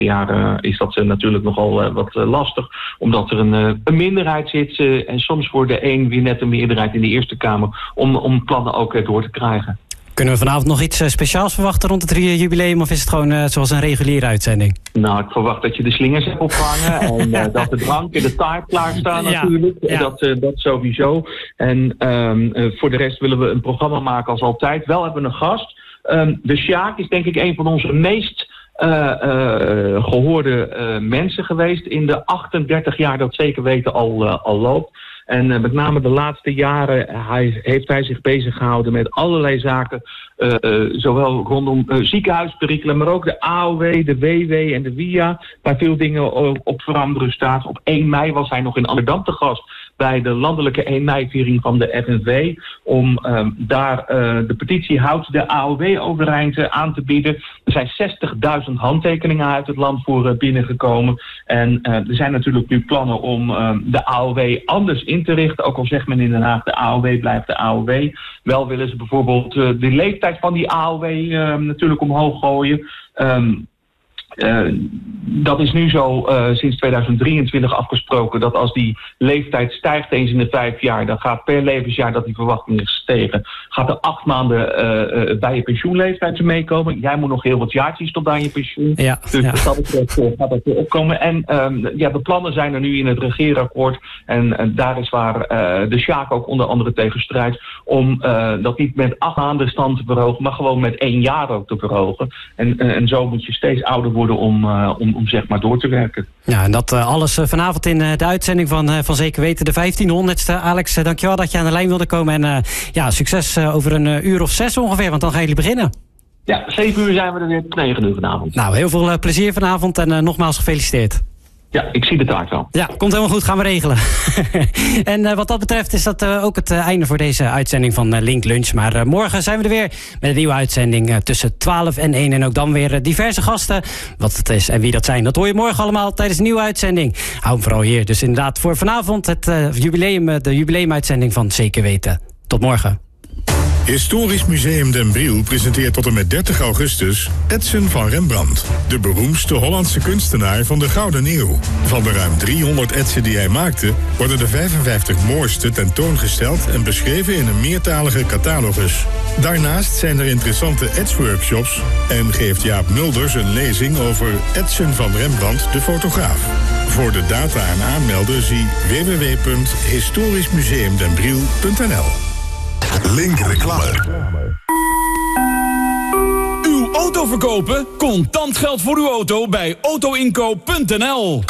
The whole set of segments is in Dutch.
jaar is dat natuurlijk nogal wat lastig. Omdat er een minderheid zit. En soms wordt de een weer net een meerderheid in de Eerste Kamer. Om plannen ook door te krijgen. Kunnen we vanavond nog iets speciaals verwachten rond het jubileum? Of is het gewoon zoals een reguliere uitzending? Nou, ik verwacht dat je de slingers hebt opgehangen. En dat de drank en de taart klaarstaan natuurlijk. Ja. Dat sowieso. En voor de rest willen we een programma maken als altijd. Wel hebben we een gast. De Sjaak is denk ik een van onze meest gehoorde mensen geweest. In de 38 jaar dat Zeker Weten al loopt. En met name de laatste jaren heeft hij zich bezig gehouden met allerlei zaken. Zowel rondom ziekenhuisperikelen, maar ook de AOW, de WW en de WIA. Waar veel dingen op veranderen staat. Op 1 mei was hij nog in Amsterdam te gast bij de landelijke 1 mei-viering van de FNV. Om daar de petitie Houd de AOW overeind aan te bieden. Er zijn 60.000 handtekeningen uit het land voor binnengekomen. En er zijn natuurlijk nu plannen om de AOW anders in te richten. Ook al zegt men in Den Haag de AOW blijft de AOW. Wel willen ze bijvoorbeeld de leeftijd van die AOW natuurlijk omhoog gooien. Dat is nu zo sinds 2023 afgesproken dat als die leeftijd stijgt eens in de 5 jaar, dan gaat per levensjaar dat die verwachting is gestegen, gaat er 8 maanden bij je pensioenleeftijd meekomen. Jij moet nog heel wat jaartjes tot aan je pensioen. Ja, dus dat gaat dat weer opkomen. En de plannen zijn er nu in het regeerakkoord. En daar is waar de Sjaak ook onder andere tegen strijdt om dat niet met 8 maanden stand te verhogen, maar gewoon met 1 jaar ook te verhogen. En zo moet je steeds ouder worden om zeg maar door te werken. Ja, en dat alles vanavond in de uitzending van Zeker Weten, de 1500ste. Alex, dankjewel dat je aan de lijn wilde komen. En succes over een uur of 6 ongeveer, want dan gaan jullie beginnen. Ja, 7 uur zijn we er weer, 9 uur vanavond. Nou, heel veel plezier vanavond en nogmaals gefeliciteerd. Ja, ik zie de taart wel. Ja, komt helemaal goed, gaan we regelen. En wat dat betreft is dat ook het einde voor deze uitzending van Link Lunch. Maar morgen zijn we er weer met een nieuwe uitzending tussen 12 en 1. En ook dan weer diverse gasten. Wat het is en wie dat zijn, dat hoor je morgen allemaal tijdens een nieuwe uitzending. Hou hem vooral hier. Dus inderdaad voor vanavond de jubileumuitzending van Zeker Weten. Tot morgen. Historisch Museum Den Briel presenteert tot en met 30 augustus Edson van Rembrandt, de beroemdste Hollandse kunstenaar van de Gouden Eeuw. Van de ruim 300 etsen die hij maakte, worden de 55 mooiste tentoongesteld en beschreven in een meertalige catalogus. Daarnaast zijn er interessante etsworkshops en geeft Jaap Mulders een lezing over Edson van Rembrandt, de fotograaf. Voor de data en aanmelden zie www.historischmuseumdenbriel.nl. Link reclame. Uw auto verkopen? Contant geld voor uw auto bij autoinkoop.nl.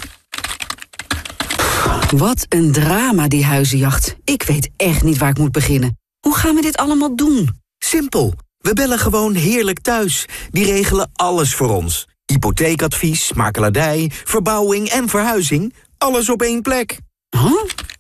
Wat een drama, die huizenjacht. Ik weet echt niet waar ik moet beginnen. Hoe gaan we dit allemaal doen? Simpel. We bellen gewoon Heerlijk Thuis. Die regelen alles voor ons. Hypotheekadvies, makelaardij, verbouwing en verhuizing. Alles op één plek. Huh?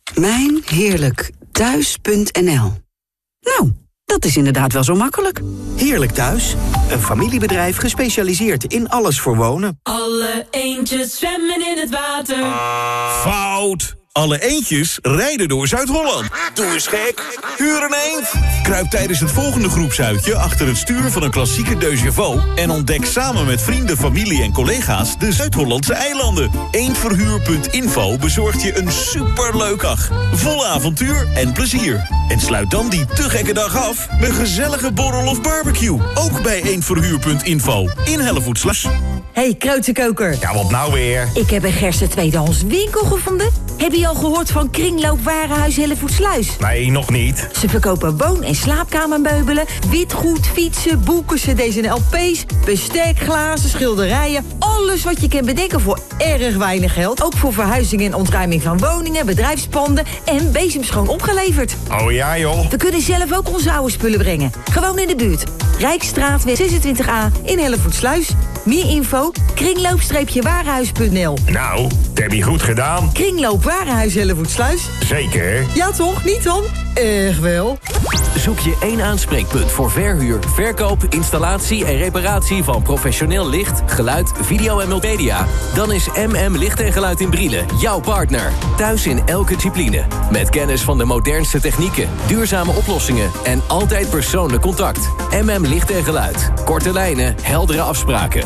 Mijnheerlijkthuis.nl. Nou, dat is inderdaad wel zo makkelijk. Heerlijk Thuis, een familiebedrijf gespecialiseerd in alles voor wonen. Alle eendjes zwemmen in het water. Fout! Alle eendjes rijden door Zuid-Holland. Doe eens gek. Huur een eend. Kruip tijdens het volgende groepsuitje achter het stuur van een klassieke 2CV... en ontdek samen met vrienden, familie en collega's de Zuid-Hollandse eilanden. Eendverhuur.info bezorgt je een superleuk dag. Vol avontuur en plezier. En sluit dan die te gekke dag af met een gezellige borrel of barbecue. Ook bij Eendverhuur.info in Hellevoetsluis. Hey, Kreuzenkoker. Ja, wat nou weer? Ik heb een Gerse tweedehands winkel gevonden. Heb je al gehoord van Kringloop Warenhuis Hellevoetsluis? Nee, nog niet. Ze verkopen woon- en slaapkamermeubelen, witgoed, fietsen, boeken, cd's en lp's, bestek, glazen, schilderijen. Alles wat je kan bedenken voor erg weinig geld. Ook voor verhuizing en ontruiming van woningen, bedrijfspanden en bezemschoon opgeleverd. Oh ja, joh. We kunnen zelf ook onze oude spullen brengen. Gewoon in de buurt. Rijksstraatweg 26A in Hellevoetsluis. Meer info, kringloop-warenhuis.nl. Nou, dat heb je goed gedaan. Kringloop Warenhuis Hellevoetsluis. Zeker. Ja toch, niet dan? Echt wel. Zoek je één aanspreekpunt voor verhuur, verkoop, installatie en reparatie van professioneel licht, geluid, video en multimedia? Dan is MM Licht en Geluid in Brielen jouw partner. Thuis in elke discipline. Met kennis van de modernste technieken, duurzame oplossingen en altijd persoonlijk contact. MM Licht en Geluid. Korte lijnen, heldere afspraken.